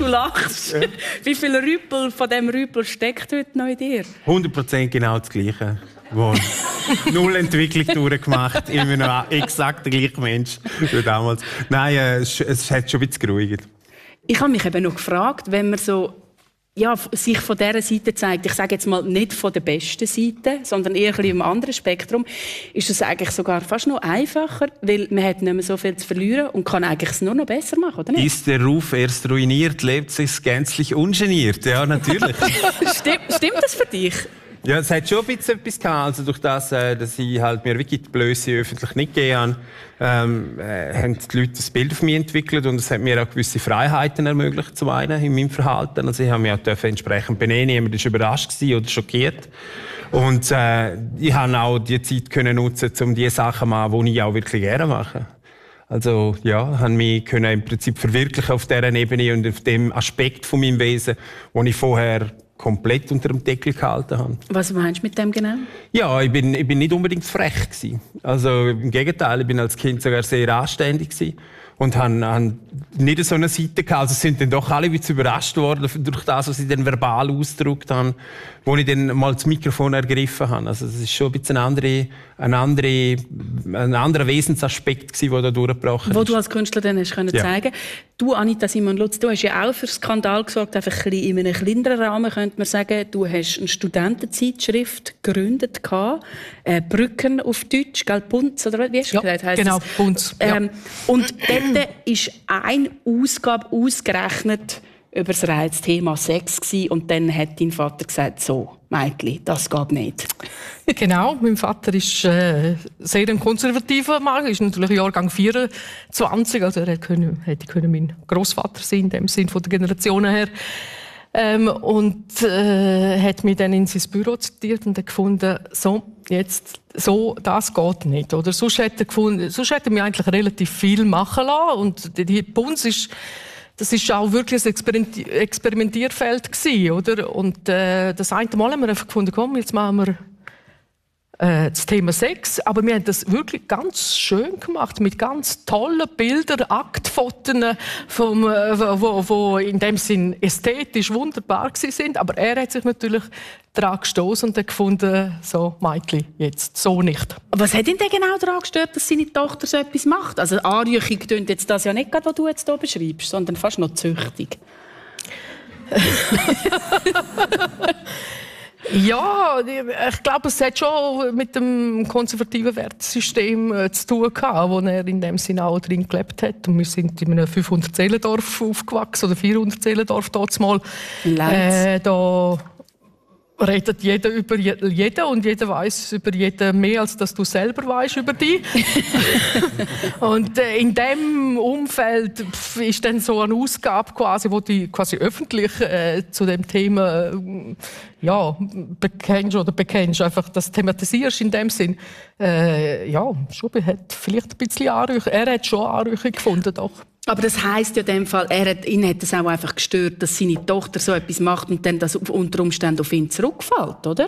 Du lachst. Ja. Wie viel Rüpel von diesem Rüpel steckt heute noch in dir? 100% genau das Gleiche. Null Entwicklung durchgemacht. Immer noch exakt der gleiche Mensch wie damals. Nein, es hat schon ein bisschen geruhigt. Ich habe mich eben noch gefragt, wenn man so sich von dieser Seite zeigt, ich sage jetzt mal nicht von der besten Seite, sondern eher ein bisschen im anderen Spektrum, ist es eigentlich sogar fast noch einfacher, weil man hat nicht mehr so viel zu verlieren und kann eigentlich es nur noch besser machen, oder nicht? Ist der Ruf erst ruiniert, lebt sich's gänzlich ungeniert. Ja, natürlich. Stimmt das für dich? Ja, es hat schon ein bisschen etwas gehabt. Also durch das, dass ich halt mir wirklich die Blöße öffentlich nicht gegeben habe, haben die Leute ein Bild auf mich entwickelt und es hat mir auch gewisse Freiheiten ermöglicht, zum einen in meinem Verhalten. Also ich habe mich auch entsprechend benehmen, jemand ist überrascht gewesen oder schockiert. Und ich habe auch die Zeit können nutzen, um die Sachen zu machen, die ich auch wirklich gerne mache. Also ja, habe mich können im Prinzip verwirklichen auf dieser Ebene und auf dem Aspekt von meinem Wesen, wo ich vorher komplett unter dem Deckel gehalten habe. Was meinst du mit dem genau? Ja, ich bin nicht unbedingt frech gewesen. Also im Gegenteil, ich bin als Kind sogar sehr anständig gewesen und han nicht so eine Seite gehabt. Also sind dann doch alle ein bisschen überrascht worden durch das, was ich dann verbal ausgedrückt habe, wo ich dann mal das Mikrofon ergriffen habe. Also das ist schon ein bisschen ein anderer Wesensaspekt gewesen, der da durchgebrochen ist. Wo du als Künstler dann hast können zeigen. Du, Anita Simon-Lutz, du hast ja auch für Skandal gesorgt, einfach ein bisschen in einem kleineren Rahmen, könnte man sagen. Du hast eine Studentenzeitschrift gegründet, Brücken auf Deutsch, gell, Bunz, oder wie hast du gesagt? Genau, Bunz. Und dort ist eine Ausgabe ausgerechnet über das Reizthema Sex gewesen, und dann hat dein Vater gesagt, so, Mädchen, das geht nicht. Genau, mein Vater ist sehr ein konservativer Mann, ist natürlich Jahrgang 24, also er hätte mein Großvater sein, in dem Sinn von der Generationen her. Hat mich dann in sein Büro zitiert und hat gefunden, das geht nicht. Oder? Sonst hätte er mich eigentlich relativ viel machen lassen. Und die Bunz das ist auch wirklich ein Experimentierfeld gewesen, oder? Und das eine Mal haben wir einfach gefunden, komm, jetzt machen wir das Thema Sex, aber wir haben das wirklich ganz schön gemacht, mit ganz tollen Bildern, Aktfotos, wo in dem Sinn ästhetisch wunderbar sind. Aber er hat sich natürlich daran gestoßen und hat gefunden, so, Mädchen, jetzt so nicht. Was hat ihn denn genau daran gestört, dass seine Tochter so etwas macht? Also Anrüchung klingt jetzt das ja nicht gerade, was du jetzt hier beschreibst, sondern fast noch züchtig. Ja, ich glaube, es hat schon mit dem konservativen Wertesystem zu tun gehabt, wo er in dem Sinne auch drin gelebt hat. Und wir sind in einem 500-Seelendorf aufgewachsen, oder 400-Seelendorf dort mal. Da redet jeder über jeden und jeder weiß über jeden mehr, als dass du selber weißt über dich. Und in dem Umfeld ist dann so eine Ausgabe quasi, wo du quasi öffentlich zu dem Thema bekennst, einfach das thematisierst in dem Sinn. Schon hat vielleicht ein bisschen Anrüchung. Er hat schon Anrüchung gefunden, doch. Aber das heisst ja in dem Fall, ihn hat es auch einfach gestört, dass seine Tochter so etwas macht und dann das unter Umständen auf ihn zurückfällt, oder?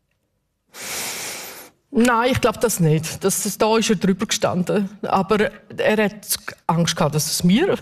Nein, ich glaube das nicht. Da ist er drüber gestanden. Aber er hat Angst gehabt, dass es mir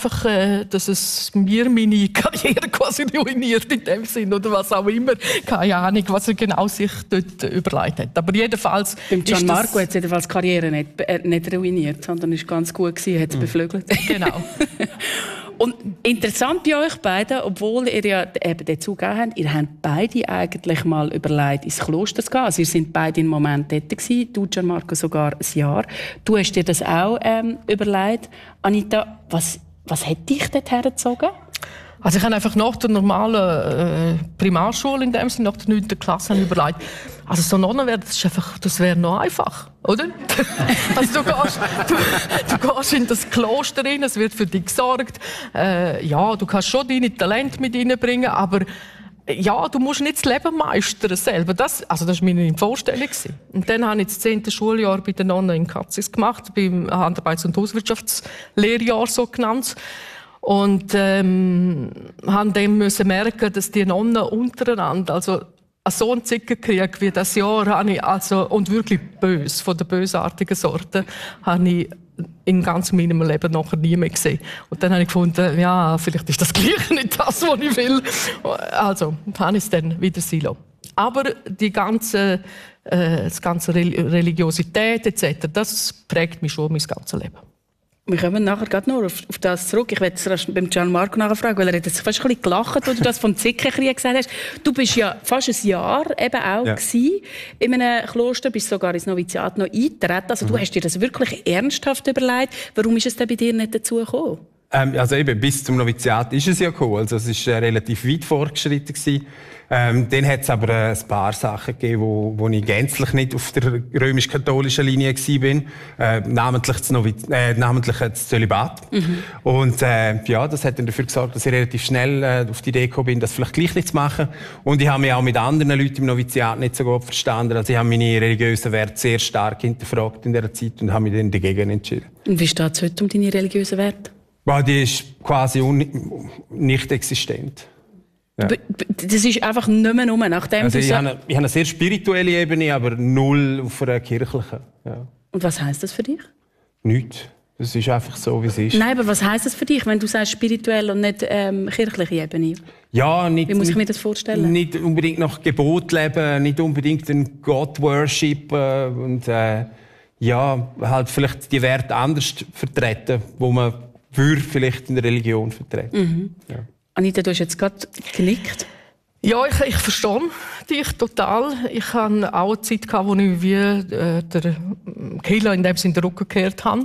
meine Karriere quasi ruiniert in dem Sinn oder was auch immer. Keine Ahnung, was er genau sich dort überlegt hat. Aber jedenfalls... Beim Gianmarco hat es jedenfalls die Karriere nicht ruiniert, sondern ist ganz gut gewesen, hat es beflügelt. Genau. Und interessant bei euch beiden, obwohl ihr ja eben dazu gegeben habt, ihr habt beide eigentlich mal überlegt, ins Kloster zu gehen. Also ihr seid beide im Moment dort gewesen, du, Gianmarco, sogar ein Jahr. Du hast dir das auch überlegt. Anita, was hat dich dort hergezogen? Also ich habe einfach nach der normalen Primarschule, in dem Sinne, nach der 9. Klasse, überlegt, also so Nonne werden, das wäre noch einfach, oder? Also du gehst in das Kloster rein, es wird für dich gesorgt. Du kannst schon deine Talente mit reinbringen, aber du musst nicht das Leben meistern selber. Das war meine Vorstellung. Und dann habe ich das 10. Schuljahr bei den Nonnen in Katzis gemacht, beim Handarbeits- und Hauswirtschaftslehrjahr so genannt. Und haben dem müssen merken, dass die Nonnen untereinander, also so einen Zickenkrieg wie das Jahr, habe ich und wirklich böse, von der bösartigen Sorte, habe ich in ganz meinem Leben nachher nie mehr gesehen. Und dann habe ich gefunden, ja, vielleicht ist das Gleiche nicht das, was ich will. Also, habe ich es dann wieder sein lassen. Aber die ganze Religiosität etc., das prägt mich schon mein ganzes Leben. Wir kommen nachher gerade noch auf das zurück. Ich werde es beim Gianmarco nachfragen, weil er hat jetzt fast ein bisschen gelacht, als du das vom Zickenkrieg gesagt hast. Du bist ja fast ein Jahr eben auch gewesen in einem Kloster, bist sogar ins Noviziat noch eingetreten. Also du hast dir das wirklich ernsthaft überlegt. Warum ist es denn bei dir nicht dazu gekommen? Also eben, bis zum Noviziat ist es ja gekommen. Also es ist relativ weit fortgeschritten gewesen. Dann hat es aber ein paar Sachen gegeben, wo ich gänzlich nicht auf der römisch-katholischen Linie war. Namentlich das Zölibat. Und das hat dann dafür gesorgt, dass ich relativ schnell auf die Idee gekommen bin, das vielleicht gleich nicht zu machen. Und ich habe mich auch mit anderen Leuten im Noviziat nicht so gut verstanden. Also ich habe meine religiösen Werte sehr stark hinterfragt in dieser Zeit und habe mich dann dagegen entschieden. Und wie steht es heute um deine religiösen Werte? Die ist quasi nicht existent. Ja. Das ist einfach nicht mehr nur nachdem also ich habe eine sehr spirituelle Ebene, aber null auf einer kirchlichen. Ja. Und was heisst das für dich? Nichts. Das ist einfach so, wie es ist. Nein, aber was heisst das für dich, wenn du sagst spirituell und nicht kirchliche Ebene? Ja, nicht, wie muss ich mir das vorstellen? Nicht unbedingt nach Gebot leben, nicht unbedingt einen Gott worshipen und halt vielleicht die Werte anders vertreten, wo man vielleicht in der Religion vertreten. Ja. Anita, du hast jetzt gerade genickt. Ja, ich verstehe dich total. Ich hatte auch eine Zeit, wo ich wie der Killer in dem Sinne den Rücken gekehrt habe.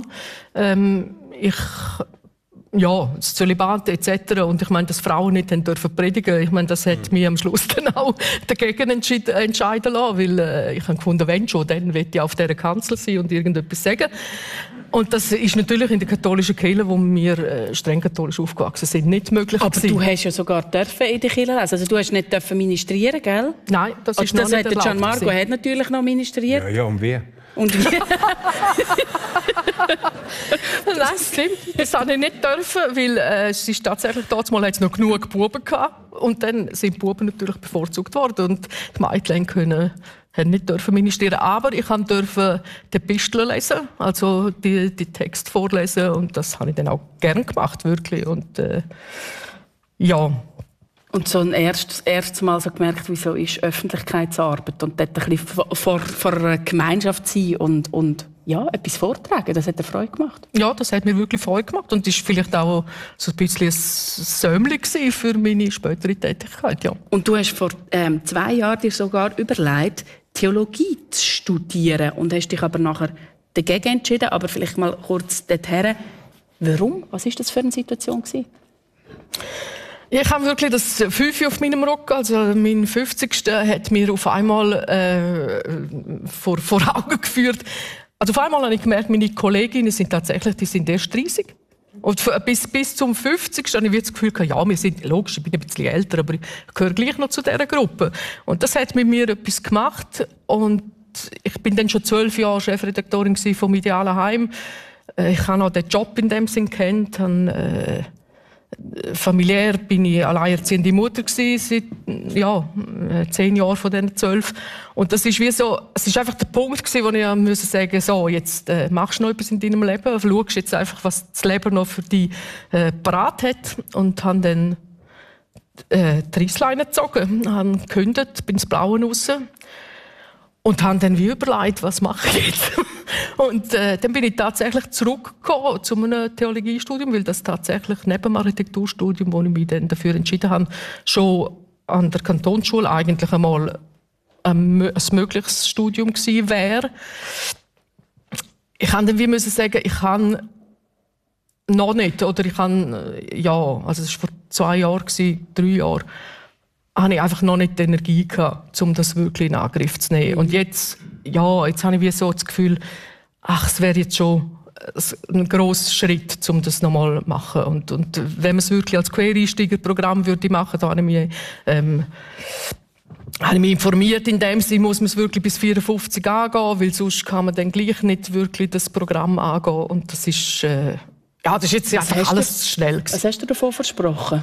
Das Zölibat etc. Und ich meine, dass Frauen nicht dürfen predigen. Ich meine, das hat mich am Schluss dann auch dagegen entscheiden lassen, weil ich habe gefunden, wenn schon, dann will ich auf dieser Kanzel sein und irgendetwas sagen. Und das ist natürlich in der katholischen Kirche, wo wir streng katholisch aufgewachsen sind, nicht möglich. Aber du hast ja sogar dürfen in der Kirche lesen. Also du hast nicht dürfen ministrieren, gell? Nein, das ist noch nicht erlaubt. Der Gianmarco hat natürlich noch ministriert. Ja, und wie? Nein, stimmt. Das habe ich nicht dürfen, weil es ist tatsächlich damals noch genug Buben gehabt. Und dann sind die Buben natürlich bevorzugt worden und die Mädchen haben nicht dürfen ministrieren. Aber ich durfte die Episteln lesen, also die Texte vorlesen, und das habe ich dann auch gern gemacht, wirklich. Und Und so ein erstes Mal so gemerkt, wieso ist Öffentlichkeitsarbeit und dort ein bisschen vor einer Gemeinschaft sein und etwas vortragen, das hat dir Freude gemacht? Ja, das hat mir wirklich Freude gemacht und ist vielleicht auch so ein bisschen ein Säumchen für meine spätere Tätigkeit, ja. Und du hast vor 2 Jahren dir sogar überlegt, Theologie zu studieren und hast dich aber nachher dagegen entschieden, aber vielleicht mal kurz dorthin. Warum? Was war das für eine Situation gewesen? Ich habe wirklich das 5 auf meinem Rücken, also mein 50. hat mir auf einmal vor Augen geführt. Also auf einmal habe ich gemerkt, meine Kolleginnen sind erst 30. Und bis zum 50. habe ich das Gefühl gehabt, ja, wir sind, logisch, ich bin ein bisschen älter, aber ich gehöre gleich noch zu dieser Gruppe. Und das hat mit mir etwas gemacht. Und ich bin dann schon 12 Jahre Chefredaktorin vom Idealen Heim. Ich habe auch den Job in dem Sinn kennt. Familiär bin ich alleinerziehende Mutter gewesen, seit 10 Jahren von diesen 12. Und das ist es ist einfach der Punkt gewesen, wo ich musste sagen, so, jetzt machst du noch etwas in deinem Leben, schaust jetzt einfach, was das Leben noch für dich parat hat. Und habe dann die Reissleine gezogen, habe gekündigt, bin ins Blaue raus und habe dann wie überlegt, was mache ich jetzt? Und dann bin ich tatsächlich zurückgekommen zu einem Theologiestudium, weil das tatsächlich neben dem Architekturstudium, wo ich mich dann dafür entschieden habe, schon an der Kantonsschule eigentlich einmal ein mögliches Studium gewesen wäre. Ich habe dann wie sagen, ich kann noch nicht, oder ich kann, also es war vor 2 Jahren, 3 Jahren, habe ich einfach noch nicht die Energie gehabt, um das wirklich in Angriff zu nehmen. Und jetzt habe ich wie so das Gefühl, es wäre jetzt schon ein grosser Schritt, um das nochmal zu machen. Und wenn man es wirklich als Quereinsteigerprogramm würde machen, da habe ich mich informiert, in dem Sinne muss man es wirklich bis 54 angehen, weil sonst kann man dann gleich nicht wirklich das Programm angehen. Und das ist, das ist jetzt einfach alles zu schnell gewesen. Was hast du davon versprochen?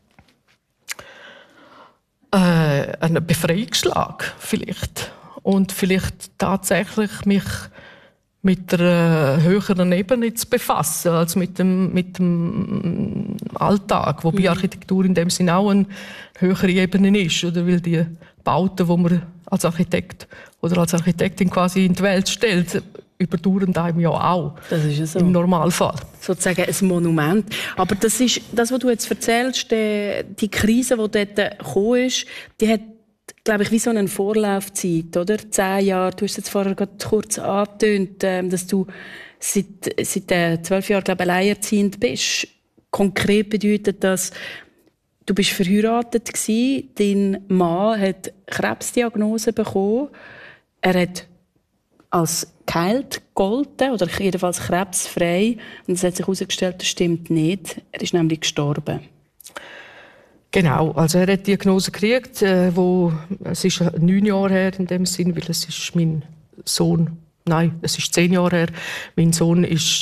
Einen Befreiungsschlag vielleicht. Und vielleicht tatsächlich mich mit der höheren Ebene zu befassen, als mit dem Alltag, wobei Architektur in dem Sinne auch eine höhere Ebene ist, oder? Weil die Bauten, die man als Architekt oder als Architektin quasi in die Welt stellt, überdauern einem ja auch. Das ist ja so. Im Normalfall. Sozusagen ein Monument. Aber das ist, das, was du jetzt erzählst, die Krise, die dort gekommen ist, die hat, glaube ich, wie so eine Vorlaufzeit, oder? 10 Jahre. Du hast jetzt vorher gerade kurz angetönt, dass du seit 12 Jahren, glaube ich, alleinerziehend bist. Konkret bedeutet das, du bist verheiratet gewesen, dein Mann hat Krebsdiagnose bekommen, er hat als geheilt gegolten, oder jedenfalls krebsfrei. Und es hat sich herausgestellt, das stimmt nicht. Er ist nämlich gestorben. Genau, also er hat die Diagnose gekriegt, es ist 9 Jahre her in dem Sinn, weil es ist mein Sohn, nein, es ist 10 Jahre her. Mein Sohn ist,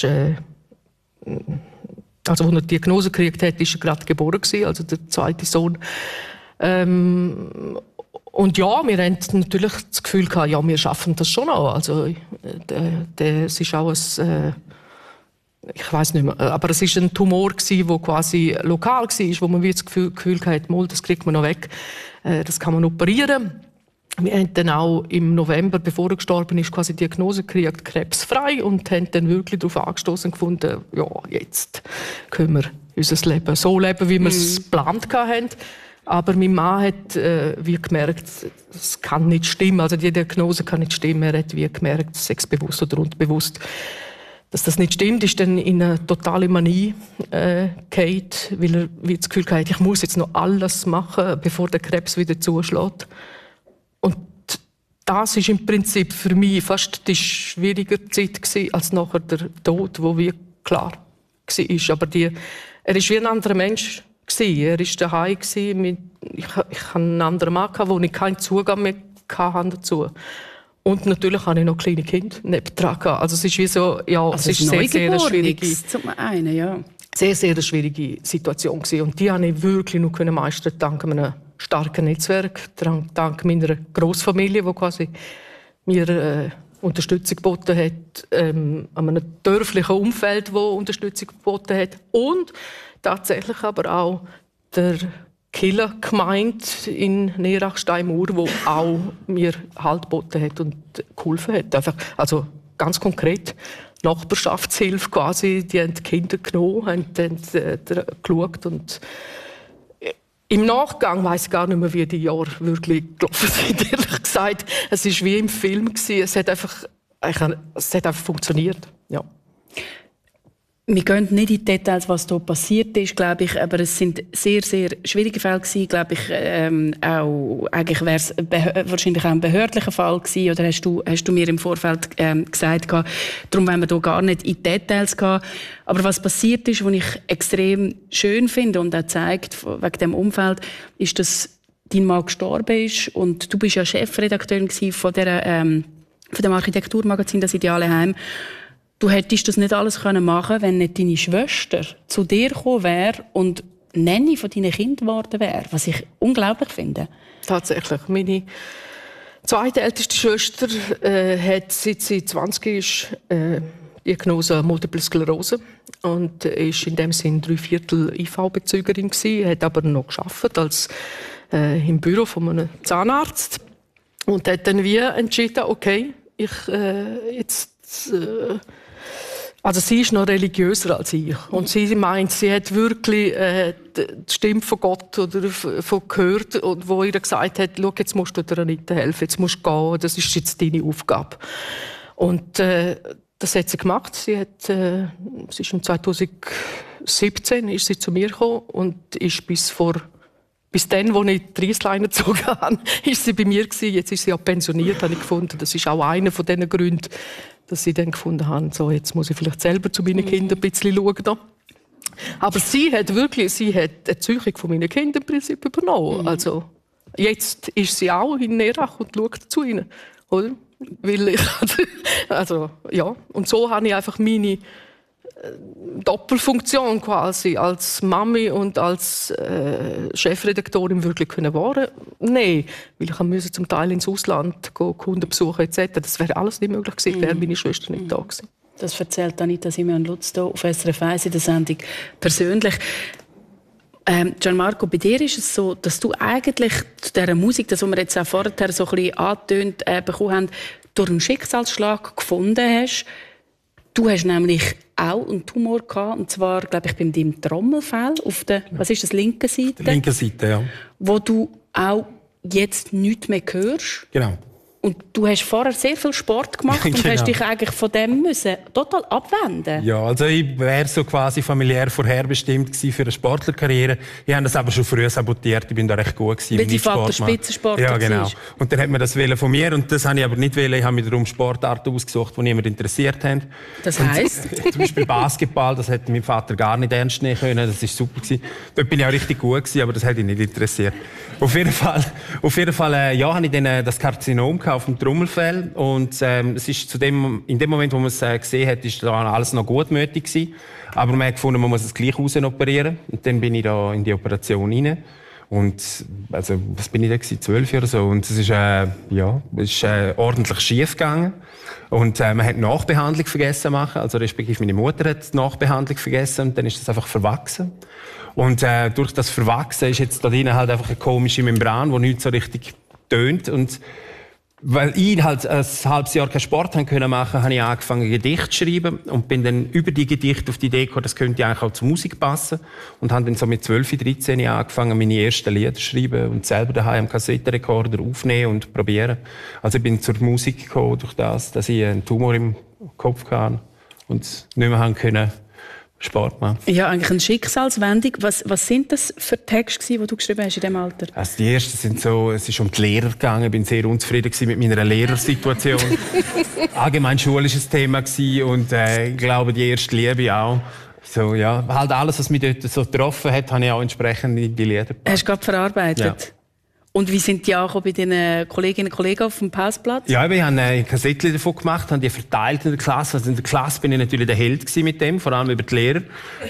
also als er die Diagnose gekriegt hat, ist er gerade geboren gewesen, also der zweite Sohn. Und ja, wir haben natürlich das Gefühl gehabt, ja, wir schaffen das schon auch. Also, es ist auch ein, ich weiß nicht mehr, aber es ist ein Tumor gewesen, der quasi lokal war, wo man wie das Gefühl hatte, mal, das kriegt man noch weg, das kann man operieren. Wir haben dann auch im November, bevor er gestorben ist, quasi die Diagnose gekriegt, krebsfrei, und haben dann wirklich darauf angestoßen gefunden, ja, jetzt können wir unser Leben so leben, wie wir es geplant hatten. Aber mein Mann hat wie gemerkt, es kann nicht stimmen. Also die Diagnose kann nicht stimmen. Er hat wie gemerkt, selbstbewusst oder unterbewusst, dass das nicht stimmt. Ist dann in eine totale Manie gefallen, weil er wie das Gefühl hatte, ich muss jetzt noch alles machen, bevor der Krebs wieder zuschlägt. Und das ist im Prinzip für mich fast die schwierigere Zeit gewesen, als nachher der Tod, wo wie klar war. Aber er ist wie ein anderer Mensch. Er war daheim. Ich hatte einen anderen Mann, wo ich keinen Zugang mehr dazu. Und natürlich hatte ich noch kleine Kinder nebendran. Also es ist wie so, ja, also es ist sehr, sehr schwierige, ja. sehr, sehr schwierige Situation gewesen. Und die konnte ich wirklich nur meistern, dank einem starken Netzwerk, dank meiner Grossfamilie, die quasi mir Unterstützung geboten hat, an einem dörflichen Umfeld, wo Unterstützung geboten hat, und tatsächlich aber auch der Kirchengemeinde in Neerach-Steinmauer, wo auch mir Halt geboten hat und geholfen hat. Einfach, also ganz konkret Nachbarschaftshilfe quasi, die haben die Kinder genommen, haben geschaut, und im Nachgang weiss ich gar nicht mehr, wie die Jahre wirklich gelaufen sind, ehrlich gesagt. Es war wie im Film. Es hat einfach funktioniert. Ja. Wir gehen nicht in die Details, was hier passiert ist, glaube ich, aber es sind sehr, sehr schwierige Fälle gewesen, glaube ich, auch, eigentlich wäre es wahrscheinlich auch ein behördlicher Fall gewesen, oder hast du mir im Vorfeld gesagt, darum wollen wir hier gar nicht in die Details gehen. Aber was passiert ist, was ich extrem schön finde und auch zeigt, wegen dem Umfeld, ist, dass dein Mann gestorben ist, und du bist ja Chefredakteurin von dem Architekturmagazin «Das ideale Heim». Du hättest das nicht alles machen können, wenn nicht deine Schwester zu dir gekommen wäre und Nanny von deinen Kindern geworden wäre, was ich unglaublich finde. Tatsächlich. Meine zweitälteste Schwester hat, seit sie 20 ist, Diagnose Multiple Sklerose und ist in dem Sinn 3/4 IV-Bezügerin gewesen, hat aber noch gearbeitet als im Büro von einem Zahnarzt und hat dann wie entschieden, okay, also sie ist noch religiöser als ich. Und sie meint, sie hat wirklich die Stimme von Gott oder von gehört, und wo ihr gesagt hat, schau, jetzt musst du der Anita helfen, jetzt musst du gehen, das ist jetzt deine Aufgabe. Und das hat sie gemacht. Sie ist im 2017 ist sie zu mir gekommen und ist bis dann, als ich die Reissleine gezogen habe, ist sie bei mir gewesen. Jetzt ist sie ja pensioniert, habe ich gefunden. Das ist auch einer von diesen Gründen, dass sie dann gefunden haben, so, jetzt muss ich vielleicht selber zu meinen Kindern ein bisschen schauen. Aber sie hat die Erziehung von meinen Kindern im Prinzip übernommen. Also, jetzt ist sie auch in Neerach und schaut zu ihnen. Oder? Weil ich, also, ja. Und so habe ich einfach meine Doppelfunktion quasi, als Mami und als Chefredaktorin wirklich können wahren? Nein, weil ich musste zum Teil ins Ausland gehen, Kunden besuchen etc. Das wäre alles nicht möglich gewesen, wäre meine Schwester nicht da gewesen. Das erzählt Anita Simeon-Lutz hier auf SRF 1 in der Sendung persönlich. Gianmarco, bei dir ist es so, dass du eigentlich zu dieser Musik, das, was wir jetzt auch vorher so ein bisschen angetönt bekommen haben, durch einen Schicksalsschlag gefunden hast. Du hast nämlich auch einen Tumor gehabt, und zwar, glaube ich, bei deinem Trommelfell auf der, was ist das, linken Seite? Die linke Seite, ja. Wo du auch jetzt nichts mehr hörst. Genau. Und du hast vorher sehr viel Sport gemacht und Genau. hast dich eigentlich von dem müssen total abwenden. Ja, also ich wäre so quasi familiär vorherbestimmt gewesen für eine Sportlerkarriere. Ich habe das aber schon früh sabotiert. Ich bin da recht gut gewesen. Weil dein Vater Spitzensportler Ja, genau. war. Und dann hat man das von mir und das habe ich aber nicht wollen. Ich habe mir darum Sportarten ausgesucht, die niemand interessiert haben. Das heisst? Zum Beispiel Basketball, das hätte mein Vater gar nicht ernst nehmen können. Das war super gewesen. Dort bin ich auch richtig gut gewesen, aber das hätte ihn nicht interessiert. Auf jeden Fall, ja, habe ich dann das Karzinom auf dem Trommelfell und es ist in dem Moment, wo man es gesehen hat, ist da alles noch gutmütig gewesen. Aber man hat gefunden, man muss es gleich operieren. Und dann bin ich da in die Operation rein. Und also, was bin ich da gewesen? 12 oder so. Und es ist ordentlich schief gegangen. Und man hat die Nachbehandlung vergessen machen. Also respektive meine Mutter hat die Nachbehandlung vergessen und dann ist das einfach verwachsen. Und durch das Verwachsen ist jetzt da drinnen halt einfach eine komische Membran, die nicht so richtig tönt. Und weil ich halt ein halbes Jahr keinen Sport machen konnte, habe ich angefangen, Gedichte zu schreiben und bin dann über die Gedichte auf die Idee gekommen, das könnte eigentlich auch zur Musik passen. Und habe dann so mit 12, 13 Jahren angefangen, meine ersten Lieder zu schreiben und selber daheim am Kassettenrekorder aufnehmen und probieren. Also ich bin zur Musik gekommen durch das, dass ich einen Tumor im Kopf hatte und nicht mehr haben können Sport machen. Ja, eigentlich eine Schicksalswendung. Was sind das für Texte, die du geschrieben hast in diesem Alter? Also die ersten sind so, es ist um die Lehrer gegangen. Ich bin sehr unzufrieden mit meiner Lehrersituation. Allgemein schulisches Thema gewesen und ich glaube, die erste Liebe auch. So, ja, halt alles, was mich dort so getroffen hat, habe ich auch entsprechend in die Lieder gepackt. Hast du gerade verarbeitet? Ja. Und wie sind die auch bei deinen Kolleginnen und Kollegen auf dem Pausplatz? Ja, wir haben eine Kassette davon gemacht, haben die verteilt in der Klasse. Also in der Klasse bin ich natürlich der Held mit dem, vor allem über die Lehrer.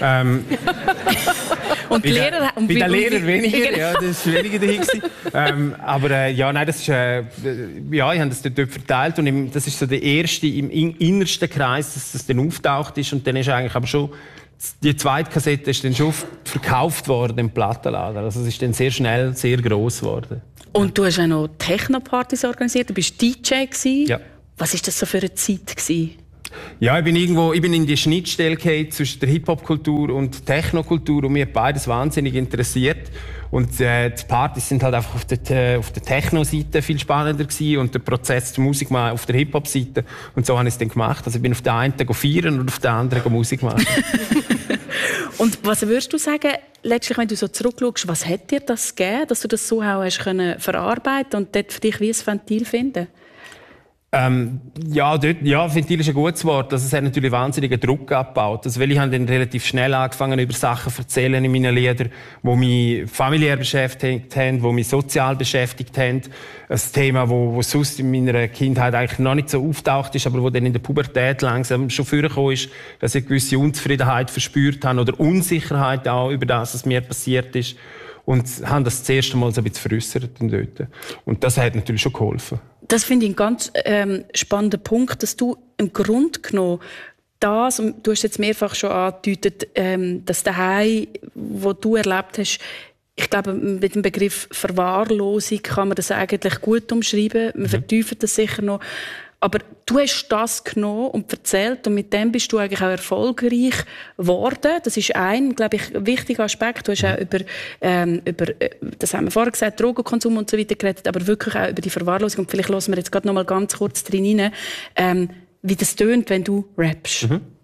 Und die Lehrer... Bei den Lehrern weniger, ja, das war weniger dahin. Aber ja, nein, das ist, ja, ich habe das dort verteilt und das ist so der erste im innersten Kreis, dass das dann auftaucht ist und dann ist eigentlich aber schon die zweite Kassette ist dann schon verkauft worden im Plattenladen. Also es ist dann sehr schnell sehr gross geworden. Und du hast auch noch Techno-Partys organisiert, du bist DJ gewesen. Ja. Was war das so für eine Zeit gewesen? Ja, ich bin in die Schnittstelle gekommen zwischen der Hip-Hop-Kultur und Techno-Kultur und mich hat beides wahnsinnig interessiert. Und die Partys sind halt einfach auf der Techno-Seite viel spannender gewesen und der Prozess der Musik mal auf der Hip-Hop-Seite. Und so habe ich es dann gemacht. Also ich bin auf der einen feiern und auf der anderen Musik machen. Und was würdest du sagen, letztlich, wenn du so zurückschaust, was hat dir das gegeben, dass du das so auch hast können verarbeiten und dort für dich wie ein Ventil finden? Ventil ist ein gutes Wort. Also es hat natürlich wahnsinnigen Druck abgebaut. Also, weil ich habe dann relativ schnell angefangen, über Sachen zu erzählen in meinen Liedern, die mich familiär beschäftigt haben, die mich sozial beschäftigt haben. Ein Thema, wo sonst in meiner Kindheit eigentlich noch nicht so auftaucht ist, aber wo dann in der Pubertät langsam schon vorgekommen ist, dass ich eine gewisse Unzufriedenheit verspürt habe oder Unsicherheit auch über das, was mir passiert ist. Und haben das erste Mal so ein bisschen veräussert dort. Und das hat natürlich schon geholfen. Das finde ich einen ganz spannenden Punkt, dass du im Grunde genommen das, und du hast jetzt mehrfach schon angedeutet, dass daheim, wo du erlebt hast, ich glaube, mit dem Begriff Verwahrlosung kann man das eigentlich gut umschreiben. Man vertieft das sicher noch. Aber du hast das genommen und erzählt und mit dem bist du eigentlich auch erfolgreich geworden. Das ist ein, glaube ich, wichtiger Aspekt. Du hast auch über das haben wir vorher gesagt, Drogenkonsum und so weiter geredet, aber wirklich auch über die Verwahrlosung. Und vielleicht hören wir jetzt gerade noch mal ganz kurz drin rein, wie das tönt, wenn du rappst.